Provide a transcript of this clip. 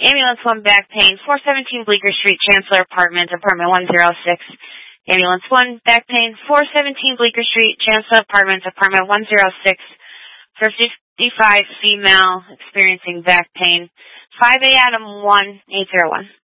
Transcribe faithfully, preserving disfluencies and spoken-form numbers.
Ambulance one, back pain, four seventeen Bleecker Street, Chancellor Apartment, apartment one oh six. Ambulance one, back pain, four seventeen Bleecker Street, Chancellor Apartment, apartment one oh six. For fifty-five female experiencing back pain, five A Adam one eight oh one.